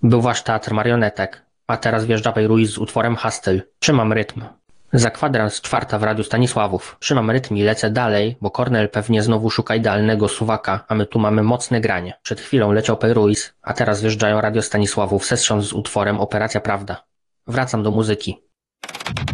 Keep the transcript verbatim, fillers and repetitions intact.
Był wasz teatr marionetek, a teraz wjeżdża Ruiz z utworem Hustle. Trzymam rytm. Za kwadrans czwarta w Radiu Stanisławów. Trzymam rytm i lecę dalej, bo Kornel pewnie znowu szuka idealnego suwaka, a my tu mamy mocne granie. Przed chwilą leciał Ruiz, a teraz wjeżdżają Radio Stanisławów session z utworem Operacja Prawda. Wracam do muzyki.